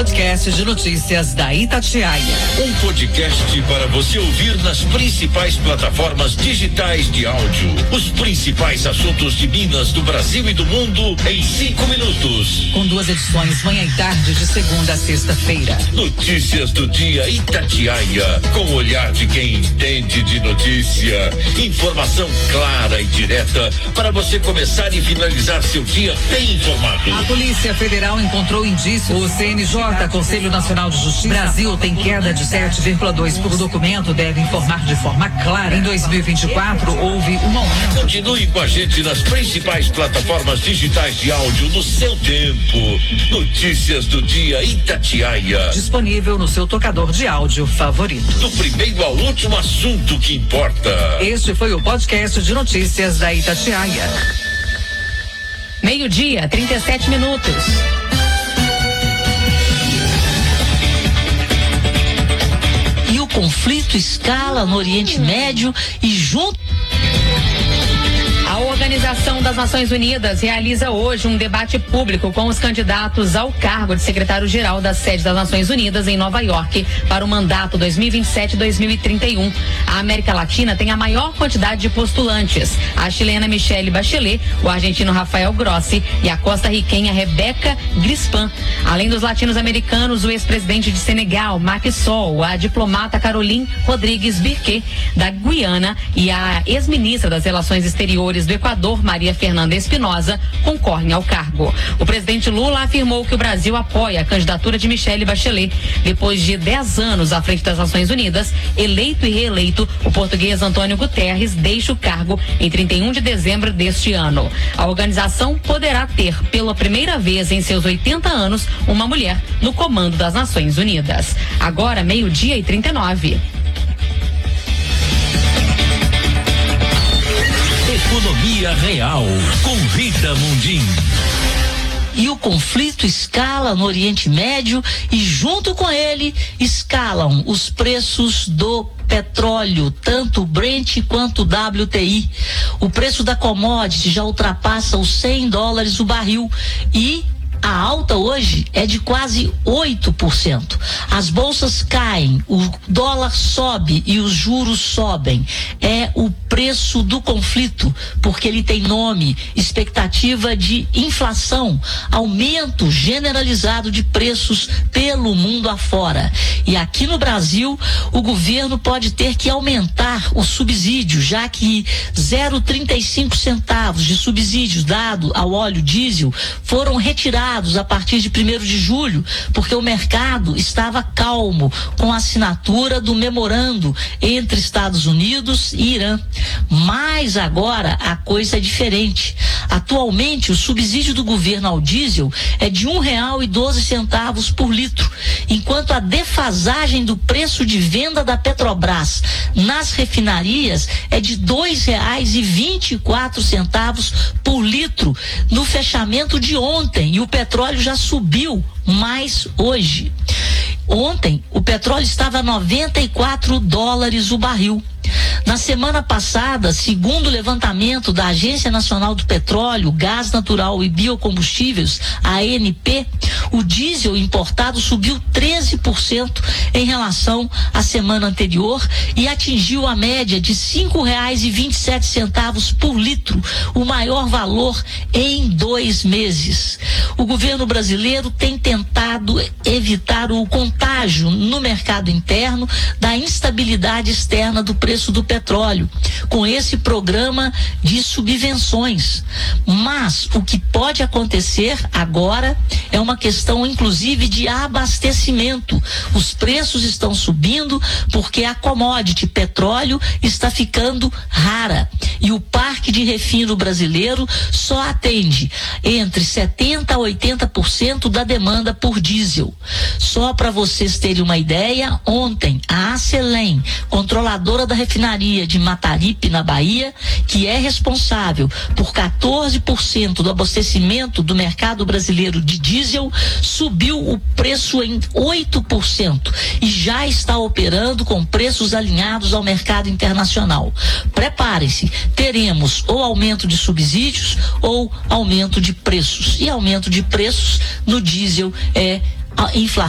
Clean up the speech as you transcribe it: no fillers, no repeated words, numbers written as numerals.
podcast de notícias da Itatiaia. Um podcast para você ouvir nas principais plataformas digitais de áudio. Os principais assuntos de Minas, do Brasil e do mundo em 5 minutos. Com 2 edições, manhã e tarde, de segunda a sexta-feira. Notícias do dia Itatiaia, com o olhar de quem entende de notícia. Informação clara e direta para você começar e finalizar seu dia bem informado. A Polícia Federal encontrou indícios. O CNJ, Conselho Nacional de Justiça, Brasil tem queda de 7,2%. O documento deve informar de forma clara. Em 2024, houve um aumento. Continue com a gente nas principais plataformas digitais de áudio no seu tempo. Notícias do dia Itatiaia. Disponível no seu tocador de áudio favorito. Do primeiro ao último assunto que importa. Este foi o podcast de notícias da Itatiaia. 12:37. E o conflito escala no Oriente Médio e junto. A Organização das Nações Unidas realiza hoje um debate público com os candidatos ao cargo de secretário-geral da sede das Nações Unidas em Nova York para o mandato 2027-2031. A América Latina tem a maior quantidade de postulantes: a chilena Michelle Bachelet, o argentino Rafael Grossi e a costarriquenha Rebeca Grispan. Além dos latinos-americanos, o ex-presidente de Senegal, Macky Sall, a diplomata Caroline Rodrigues Birquet, da Guiana, e a ex-ministra das Relações Exteriores do Equador, Maria Fernanda Espinosa, concorrem ao cargo. O presidente Lula afirmou que o Brasil apoia a candidatura de Michelle Bachelet. Depois de 10 anos à frente das Nações Unidas, eleito e reeleito, o português Antônio Guterres deixa o cargo em 31 de dezembro deste ano. A organização poderá ter, pela primeira vez em seus 80 anos, uma mulher no comando das Nações Unidas. Agora, 12:39. Economia Real, com Rita Mundim. E o conflito escala no Oriente Médio e junto com ele escalam os preços do petróleo, tanto o Brent quanto o WTI. O preço da commodity já ultrapassa os $100 o barril e a alta hoje é de quase 8%. As bolsas caem, o dólar sobe e os juros sobem. É o preço do conflito, porque ele tem nome: expectativa de inflação, aumento generalizado de preços pelo mundo afora. E aqui no Brasil, o governo pode ter que aumentar o subsídio, já que 0,35 centavos de subsídios dado ao óleo diesel foram retirados a partir de 1º de julho, porque o mercado estava calmo com a assinatura do memorando entre Estados Unidos e Irã. Mas agora a coisa é diferente. Atualmente, o subsídio do governo ao diesel é de R$1,12 por litro, enquanto a defasagem do preço de venda da Petrobras nas refinarias é de R$2,24 por litro no fechamento de ontem, e o petróleo já subiu mais hoje. Ontem o petróleo estava a $94 o barril. Na semana passada, segundo o levantamento da Agência Nacional do Petróleo, Gás Natural e Biocombustíveis, ANP, o diesel importado subiu 13% em relação à semana anterior e atingiu a média de R$5,27 por litro, o maior valor em 2 meses. O governo brasileiro tem tentado evitar o contágio no mercado interno da instabilidade externa do preço do petróleo, com esse programa de subvenções. Mas o que pode acontecer agora é uma questão, inclusive, de abastecimento. Os preços estão subindo porque a commodity petróleo está ficando rara e o parque de refino brasileiro só atende entre 70% a 80% da demanda por diesel. Só para vocês terem uma ideia, ontem a Acelen, controladora da refinaria de Mataripe, na Bahia, que é responsável por 14% do abastecimento do mercado brasileiro de diesel, subiu o preço em 8% e já está operando com preços alinhados ao mercado internacional. Preparem-se, teremos ou aumento de subsídios ou aumento de preços. E aumento de preços no diesel é a inflação